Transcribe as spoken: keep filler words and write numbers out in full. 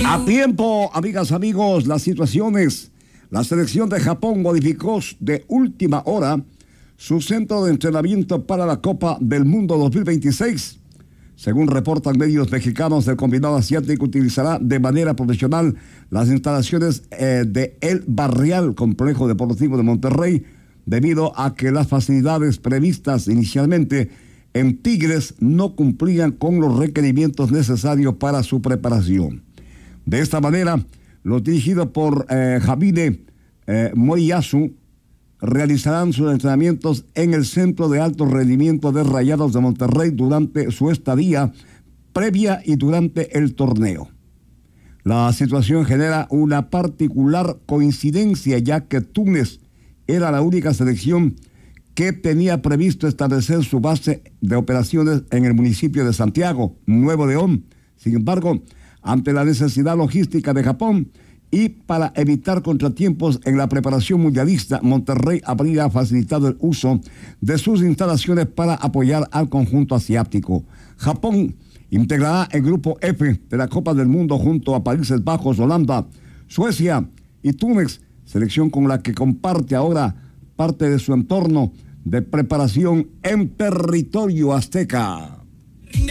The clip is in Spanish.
A tiempo, amigas, amigos, las situaciones. La selección de Japón modificó de última hora su centro de entrenamiento para la Copa del Mundo dos mil veintiséis. Según reportan medios mexicanos, el combinado asiático utilizará de manera profesional las instalaciones eh, de El Barrial, complejo deportivo de Monterrey, debido a que las facilidades previstas inicialmente en Tigres no cumplían con los requerimientos necesarios para su preparación. De esta manera, los dirigidos por eh, Javide eh, Moriyasu realizarán sus entrenamientos en el Centro de Alto Rendimiento de Rayados de Monterrey durante su estadía previa y durante el torneo. La situación genera una particular coincidencia, ya que Túnez era la única selección que tenía previsto establecer su base de operaciones en el municipio de Santiago, Nuevo León. Sin embargo, ante la necesidad logística de Japón y para evitar contratiempos en la preparación mundialista, Monterrey habría facilitado el uso de sus instalaciones para apoyar al conjunto asiático. Japón integrará el grupo F de la Copa del Mundo junto a Países Bajos, Holanda, Suecia y Túnez, selección con la que comparte ahora parte de su entorno de preparación en territorio azteca.